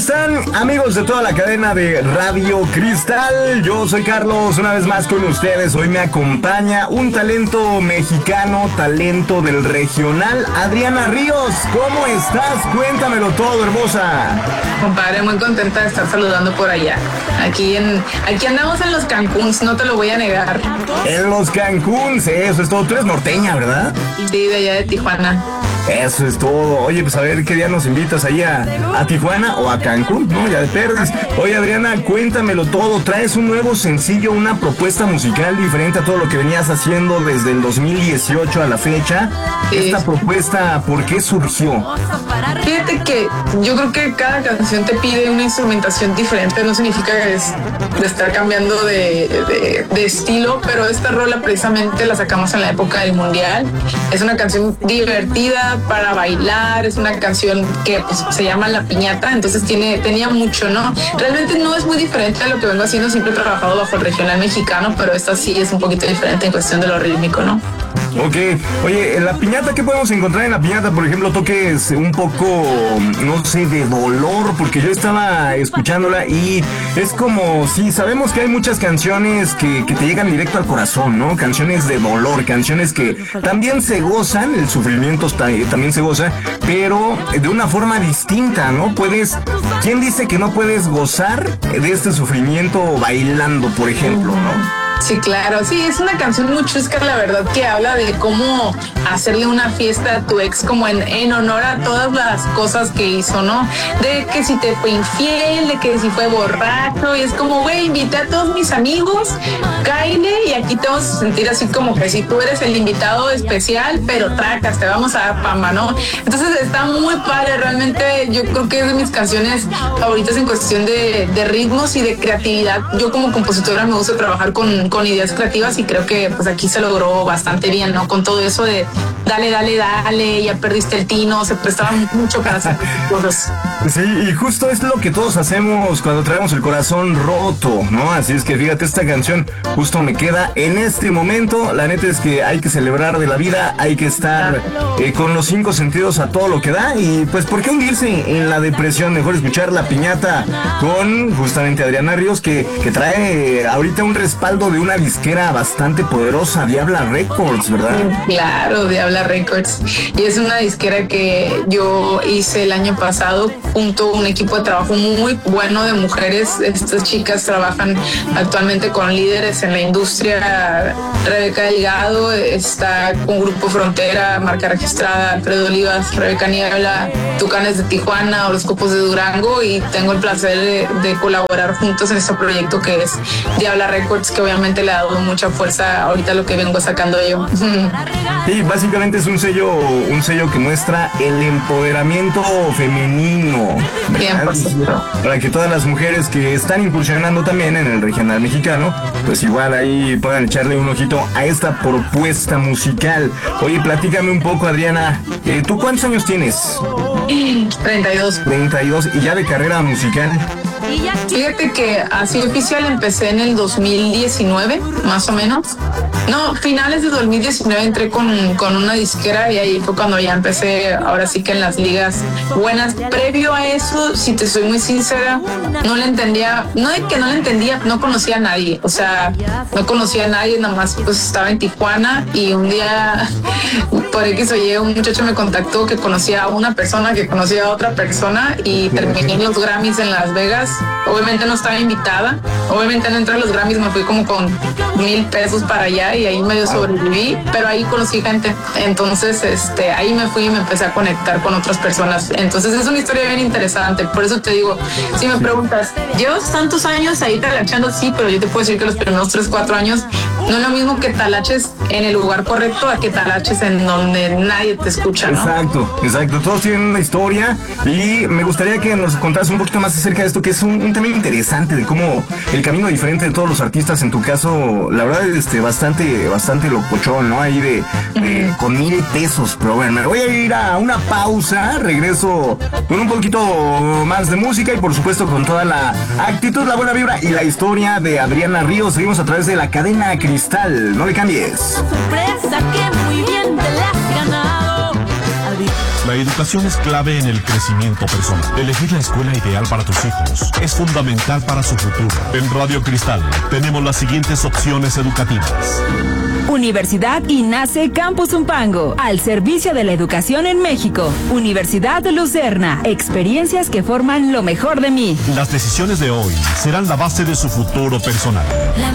están, amigos de toda la cadena de Radio Cristal? Yo soy Carlos, una vez más con ustedes. Hoy me acompaña un talento mexicano, talento del regional, Adriana Ríos. ¿Cómo estás? Cuéntamelo todo, hermosa. Compadre, muy contenta de estar saludando por allá. Aquí andamos en los Cancuns, no te lo voy a negar. En los Cancuns, eso es todo. Tú eres norteña, ¿verdad? Sí, de allá de Tijuana. Eso es todo. Oye, pues a ver qué día nos invitas ahí a Tijuana o a Cancún, ¿no? Ya de perdes. Oye, Adriana, cuéntamelo todo. Traes un nuevo sencillo, una propuesta musical diferente a todo lo que venías haciendo desde el 2018 a la fecha. Sí. Esta propuesta, ¿por qué surgió? Fíjate que yo creo que cada canción te pide una instrumentación diferente. No significa que es de estar cambiando de estilo, pero esta rola precisamente la sacamos en la época del Mundial. Es una canción divertida para bailar, es una canción que pues, se llama La Piñata, entonces tenía mucho, ¿no? Realmente no es muy diferente a lo que vengo haciendo, siempre he trabajado bajo el regional mexicano, pero esta sí es un poquito diferente en cuestión de lo rítmico, ¿no? Ok, oye, La Piñata, ¿qué podemos encontrar en La Piñata? Por ejemplo, toques un poco, no sé, de dolor, porque yo estaba escuchándola y es como, sí, sabemos que hay muchas canciones que te llegan directo al corazón, ¿no? Canciones de dolor, canciones que también se gozan, el sufrimiento también se goza, pero de una forma distinta, ¿no? ¿Quién dice que no puedes gozar de este sufrimiento bailando, por ejemplo, ¿no? Sí, claro, sí, es una canción muy chusca, la verdad, que habla de cómo hacerle una fiesta a tu ex como en honor a todas las cosas que hizo, ¿no? De que si te fue infiel, de que si fue borracho, y es como, güey, invité a todos mis amigos, cáele, y aquí te vamos a sentir así como que si tú eres el invitado especial, pero tracas, te vamos a dar fama, ¿no? Entonces está muy padre, realmente yo creo que es de mis canciones favoritas en cuestión de ritmos y de creatividad. Yo como compositora me gusta trabajar con ideas creativas y creo que pues aquí se logró bastante bien, ¿no? Con todo eso de dale, ya perdiste el tino, se prestaba mucho para hacer cosas. Sí, y justo es lo que todos hacemos cuando traemos el corazón roto, ¿no? Así es que fíjate, esta canción justo me queda en este momento. La neta es que hay que celebrar de la vida, hay que estar con los 5 sentidos a todo lo que da y pues ¿por qué hundirse en la depresión? Mejor escuchar La Piñata con justamente Adriana Ríos que trae ahorita un respaldo de una disquera bastante poderosa, Diabla Records, ¿verdad? Claro, Diabla Records. Y es una disquera que yo hice el año pasado junto a un equipo de trabajo muy bueno de mujeres. Estas chicas trabajan actualmente con líderes en la industria. Rebeca Delgado está con Grupo Frontera, marca registrada, Alfredo Olivas, Rebeca Niebla, Tucanes de Tijuana, Horóscopos de Durango, y tengo el placer de colaborar juntos en este proyecto que es Diabla Records, que obviamente le ha dado mucha fuerza ahorita lo que vengo sacando yo. Sí, básicamente es un sello que muestra el empoderamiento femenino. Para que todas las mujeres que están incursionando también en el regional mexicano, pues igual ahí puedan echarle un ojito a esta propuesta musical. Oye, platícame un poco, Adriana, ¿tú cuántos años tienes? 32. 32, y ya de carrera musical. Fíjate que así oficial empecé en el 2019, más o menos. No, finales de 2019 entré con una disquera y ahí fue cuando ya empecé, ahora sí que en las ligas buenas. Previo a eso, si te soy muy sincera, no le entendía, no de que no le entendía, no conocía a nadie. O sea, no conocía a nadie, nada más pues estaba en Tijuana y un día por X o Y un muchacho me contactó que conocía a una persona que conocía a otra persona y terminé en los Grammys en Las Vegas. Obviamente no estaba invitada, obviamente no entré a los Grammys, me fui como con $1,000 para allá y ahí medio sobreviví, pero ahí conocí gente. Entonces ahí me fui y me empecé a conectar con otras personas. Entonces es una historia bien interesante. Por eso te digo, si me preguntas, ¿llevas tantos años ahí talachando? Sí, pero yo te puedo decir que los primeros 3-4 años no es lo mismo que talaches en el lugar correcto a que talaches en donde nadie te escucha, ¿no? Exacto. Todos tienen una historia y me gustaría que nos contaras un poquito más acerca de esto, que es un tema interesante de cómo el camino diferente de todos los artistas, en tu caso, la verdad, bastante locochón, ¿no? Ahí de con $1,000, pero bueno, me voy a ir a una pausa, regreso con un poquito más de música y por supuesto con toda la actitud, la buena vibra y la historia de Adriana Ríos. Seguimos a través de la cadena Cristal, no le cambies. Sorpresa que muy bien te la has ganado. La educación es clave en el crecimiento personal. Elegir la escuela ideal para tus hijos es fundamental para su futuro. En Radio Cristal tenemos las siguientes opciones educativas. Universidad INACE Campus Zumpango, al servicio de la educación en México. Universidad Lucerna, experiencias que forman lo mejor de mí. Las decisiones de hoy serán la base de su futuro personal.